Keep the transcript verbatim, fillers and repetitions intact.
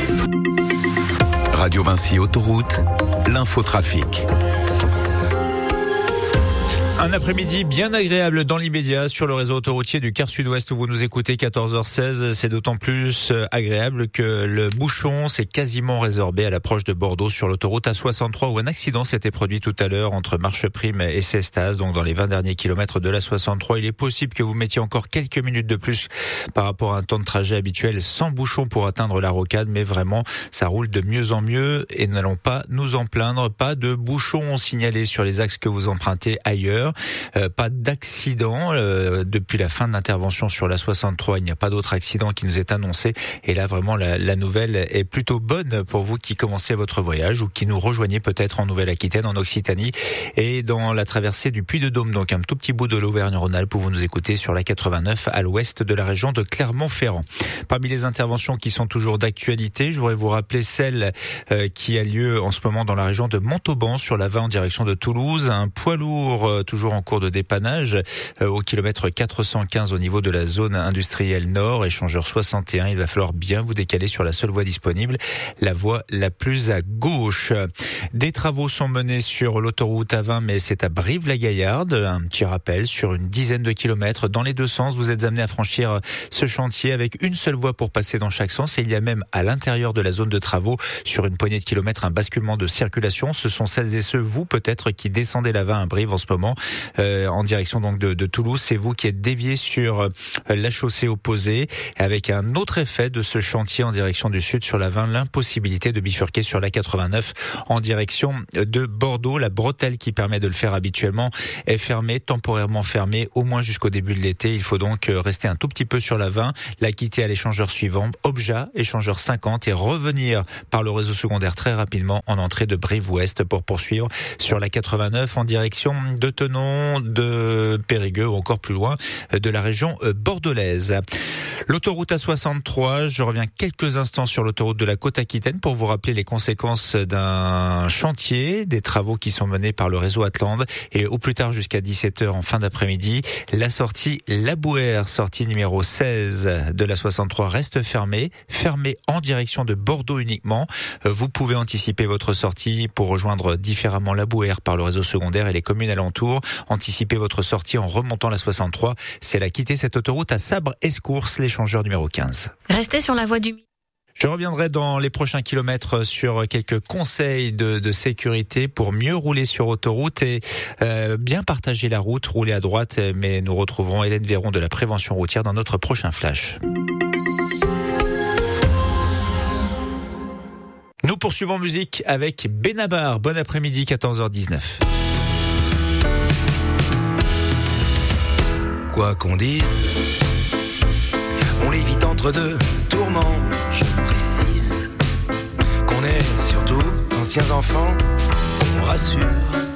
Radio Vinci Autoroute, l'infotrafic. Un après-midi bien agréable dans l'immédiat sur le réseau autoroutier du quart sud-ouest où vous nous écoutez, quatorze heures seize. C'est d'autant plus agréable que le bouchon s'est quasiment résorbé à l'approche de Bordeaux sur l'autoroute A soixante-trois où un accident s'était produit tout à l'heure entre Marcheprime et Cestas, donc dans les vingt derniers kilomètres de la soixante-trois. Il est possible que vous mettiez encore quelques minutes de plus par rapport à un temps de trajet habituel sans bouchon pour atteindre la rocade, mais vraiment ça roule de mieux en mieux et nous n'allons pas nous en plaindre. Pas de bouchons signalés sur les axes que vous empruntez ailleurs. Euh, pas d'accident euh, depuis la fin de l'intervention sur la soixante-trois. Il n'y a pas d'autre accident qui nous est annoncé. Et là, vraiment, la, la nouvelle est plutôt bonne pour vous qui commencez votre voyage ou qui nous rejoignez peut-être en Nouvelle-Aquitaine, en Occitanie et dans la traversée du Puy-de-Dôme, donc un tout petit bout de l'Auvergne-Rhône-Alpes où vous nous écoutez sur la quatre-vingt-neuf à l'ouest de la région de Clermont-Ferrand. Parmi les interventions qui sont toujours d'actualité, je voudrais vous rappeler celle euh, qui a lieu en ce moment dans la région de Montauban sur la vingt en direction de Toulouse. Un poids lourd euh, toujours en cours de dépannage euh, au kilomètre quatre cent quinze au niveau de la zone industrielle nord, échangeur soixante et un. Il va falloir bien vous décaler sur la seule voie disponible, la voie la plus à gauche. Des travaux sont menés sur l'autoroute A vingt, mais c'est à Brive-la-Gaillarde. Un petit rappel, sur une dizaine de kilomètres dans les deux sens, vous êtes amené à franchir ce chantier avec une seule voie pour passer dans chaque sens. Et il y a même à l'intérieur de la zone de travaux, sur une poignée de kilomètres, un basculement de circulation. Ce sont celles et ceux, vous peut-être, qui descendez la vingt à Brive en ce moment, euh, en direction donc de, de Toulouse. C'est vous qui êtes dévié sur euh, la chaussée opposée, avec un autre effet de ce chantier en direction du sud sur la vingt, l'impossibilité de bifurquer sur la quatre-vingt-neuf en direction de Bordeaux. La bretelle qui permet de le faire habituellement est fermée, temporairement fermée, au moins jusqu'au début de l'été. Il faut donc rester un tout petit peu sur la vingt, la quitter à l'échangeur suivant, Obja, échangeur cinquante, et revenir par le réseau secondaire très rapidement en entrée de Brive-Ouest pour poursuivre sur la quatre-vingt-neuf en direction de Thonon, de Périgueux ou encore plus loin de la région bordelaise. L'autoroute A soixante-trois, je reviens quelques instants sur l'autoroute de la Côte-Aquitaine pour vous rappeler les conséquences d'un chantier, des travaux qui sont menés par le réseau Atlande, et au plus tard jusqu'à dix-sept heures en fin d'après-midi, la sortie Labouheyre, sortie numéro seize de la soixante-trois, reste fermée, fermée en direction de Bordeaux uniquement. Vous pouvez anticiper votre sortie pour rejoindre différemment Labouheyre par le réseau secondaire et les communes alentours. Anticipez votre sortie en remontant la soixante-trois, c'est la quitter cette autoroute à Sabre-Escourse, l'échangeur numéro quinze. Restez sur la voie du... Je reviendrai dans les prochains kilomètres sur quelques conseils de, de sécurité pour mieux rouler sur autoroute et euh, bien partager la route, rouler à droite. Mais nous retrouverons Hélène Véron de la prévention routière dans notre prochain flash. Nous poursuivons en musique avec Benabar. Bon après-midi, quatorze heures dix-neuf. Quoi qu'on dise, on l'évite entre deux tourments. Je précise qu'on est surtout anciens enfants, on rassure.